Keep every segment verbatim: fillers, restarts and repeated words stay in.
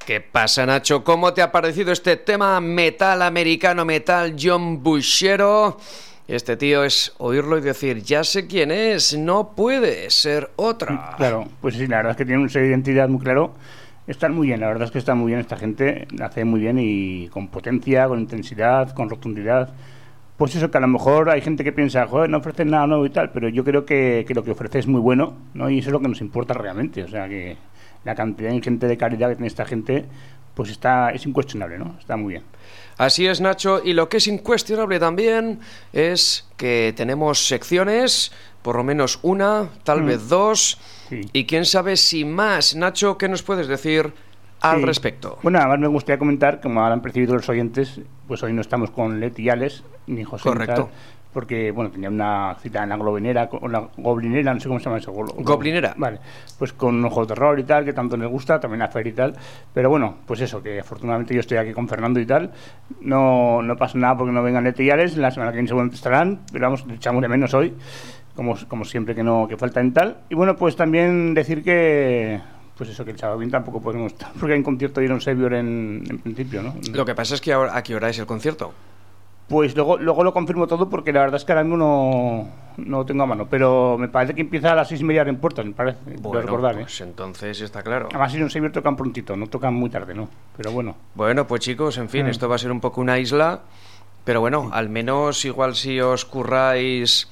¿Qué pasa, Nacho? ¿Cómo te ha parecido este tema metal americano, metal John Bushero? Este tío es oírlo y decir, ya sé quién es, no puede ser otra. Claro, pues sí, la verdad es que tiene un sello de identidad muy claro. Están muy bien, la verdad es que está muy bien esta gente, la hace muy bien y con potencia, con intensidad, con rotundidad. Pues eso, que a lo mejor hay gente que piensa, joder, no ofrecen nada nuevo y tal, pero yo creo que, que lo que ofrece es muy bueno, ¿no? Y eso es lo que nos importa realmente, o sea que la cantidad de gente de calidad que tiene esta gente, pues está es incuestionable, ¿no? Está muy bien. Así es, Nacho, y lo que es incuestionable también es que tenemos secciones, por lo menos una, tal mm. vez dos, sí. Y quién sabe si más. Nacho, ¿qué nos puedes decir al sí. respecto? Bueno, además me gustaría comentar, como habrán percibido los oyentes, pues hoy no estamos con Leti y Alex, ni José. Correcto. Tal, porque, bueno, tenía una cita en la Globinera, con la Goblinera, no sé cómo se llama eso. Goblinera. Vale, pues con un juego de terror y tal, que tanto les gusta, también a Fer y tal. Pero bueno, pues eso, que afortunadamente yo estoy aquí con Fernando y tal. No, no pasa nada porque no vengan Leti y Alex, la semana que viene seguramente estarán, pero vamos, echamos de menos hoy, como, como siempre que no que faltan y tal. Y bueno, pues también decir que... Pues eso, que el sábado bien tampoco podemos estar, porque hay un concierto de Iron Savior en, en principio, ¿no? Lo que pasa es que ahora, ¿a qué hora es el concierto? Pues luego, luego lo confirmo todo, porque la verdad es que ahora mismo no, no lo tengo a mano, pero me parece que empieza a las seis y media en puertas, me parece, bueno, de recordar, pues ¿eh? Entonces está claro. Además Iron Savior tocan prontito, no tocan muy tarde, ¿no? Pero bueno. Bueno, pues chicos, en fin, mm. esto va a ser un poco una isla, pero bueno, sí. Al menos igual si os curráis...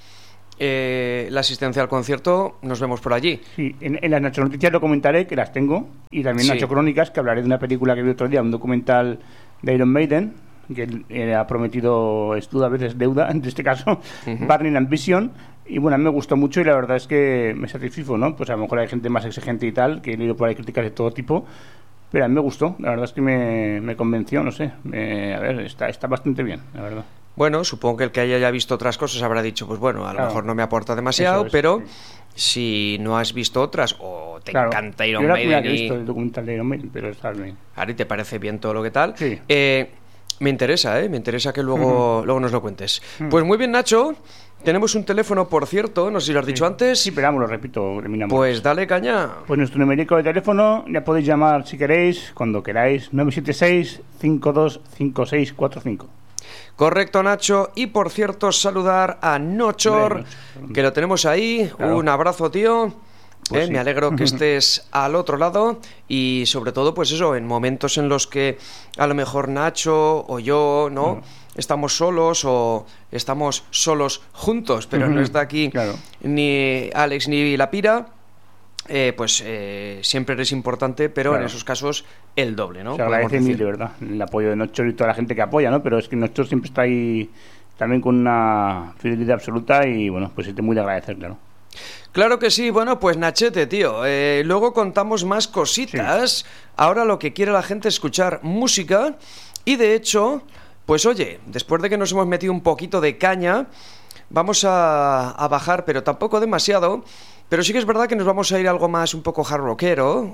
Eh, la asistencia al concierto, nos vemos por allí. Sí, en, en las Nacho Noticias lo comentaré, que las tengo, y también sí. Nacho Crónicas, que hablaré de una película que vi otro día, un documental de Iron Maiden, que él, él ha prometido estudio, a veces deuda, en este caso, uh-huh. Burning Ambition, y bueno, a mí me gustó mucho y la verdad es que me satisfizo, ¿no? Pues a lo mejor hay gente más exigente y tal, que he leído por ahí críticas de todo tipo, pero a mí me gustó, la verdad es que me, me convenció, no sé, me, a ver, está, está bastante bien, la verdad. Bueno, supongo que el que haya ya visto otras cosas habrá dicho, pues bueno, a lo claro. mejor no me aporta demasiado, es, pero sí. Si no has visto otras o te claro. encanta Iron Yo Maiden y... he visto el documental de Iron Maiden, pero está bien. Ahora te parece bien todo lo que tal. Sí. Eh, me interesa, ¿eh? Me interesa que luego, uh-huh. luego nos lo cuentes. Uh-huh. Pues muy bien, Nacho. Tenemos un teléfono, por cierto, no sé si lo has dicho sí. antes. Sí, pero vamos, lo repito, terminamos. Pues dale caña. Pues nuestro numérico de teléfono, ya podéis llamar si queréis, cuando queráis, nueve siete seis, cinco dos cinco seis cuatro cinco. Correcto, Nacho. Y por cierto, saludar a Nochor, que lo tenemos ahí. Claro. Un abrazo, tío. Pues eh, sí. Me alegro que estés al otro lado. Y sobre todo, pues eso, en momentos en los que a lo mejor Nacho o yo, ¿no? no. Estamos solos o estamos solos juntos, pero uh-huh. no está aquí claro. ni Alex ni la Pira. Eh, pues eh, siempre eres importante, pero claro. en esos casos el doble, ¿no? Se agradece mil, de verdad, el apoyo de Nochor y toda la gente que apoya, ¿no? Pero es que Nochor siempre está ahí también con una fidelidad absoluta y, bueno, pues es muy de agradecer, claro. Claro que sí, bueno, pues Nachete, tío, eh, luego contamos más cositas. Sí. Ahora lo que quiere la gente es escuchar música y, de hecho, pues oye, después de que nos hemos metido un poquito de caña, vamos a, a bajar, pero tampoco demasiado. Pero sí que es verdad que nos vamos a ir a algo más un poco hard rockero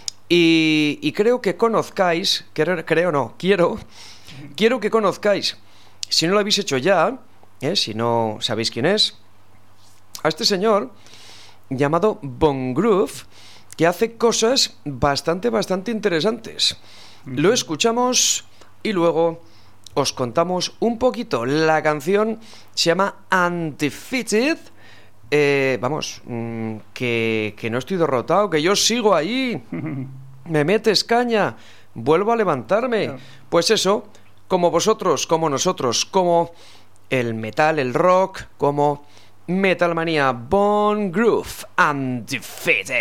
y, y creo que conozcáis, creo, creo no, quiero, quiero que conozcáis, si no lo habéis hecho ya, ¿eh? Si no sabéis quién es, a este señor llamado Von Groove, que hace cosas bastante, bastante interesantes. Lo escuchamos y luego os contamos un poquito. La canción se llama Undefeated. Eh, vamos, mmm, que, que no estoy derrotado, que yo sigo ahí. Me metes caña, vuelvo a levantarme. Pues eso, como vosotros, como nosotros, como el metal, el rock, como Metal Manía, Von Groove, Undefeated.